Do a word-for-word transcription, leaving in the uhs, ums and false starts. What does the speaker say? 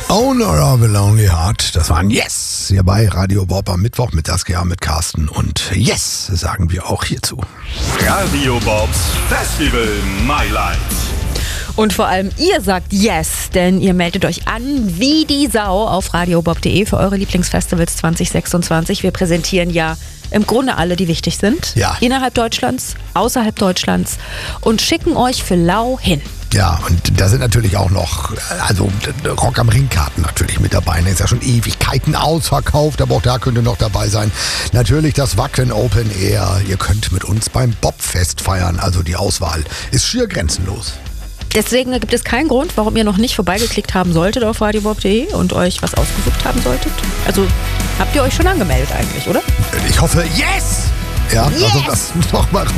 Owner of a Lonely Heart, das war ein Yes hier bei Radio Bob am Mittwoch mit Saskia, mit Carsten und Yes sagen wir auch hierzu. Radio Bobs Festival My Life. Und vor allem ihr sagt Yes, denn ihr meldet euch an wie die Sau auf radiobob punkt de für eure Lieblingsfestivals zwanzig sechsundzwanzig. Wir präsentieren ja im Grunde alle, die wichtig sind. Ja. Innerhalb Deutschlands, außerhalb Deutschlands und schicken euch für lau hin. Ja, und da sind natürlich auch noch, also Rock am Ring-Karten natürlich mit dabei. Das ist ja schon Ewigkeiten ausverkauft, aber auch da könnt ihr noch dabei sein. Natürlich das Wacken Open Air. Ihr könnt mit uns beim Bobfest feiern. Also die Auswahl ist schier grenzenlos. Deswegen gibt es keinen Grund, warum ihr noch nicht vorbeigeklickt haben solltet auf radiobob punkt de und euch was ausgesucht haben solltet. Also habt ihr euch schon angemeldet eigentlich, oder? Ich hoffe, yes! Ja, Yes! also das noch mal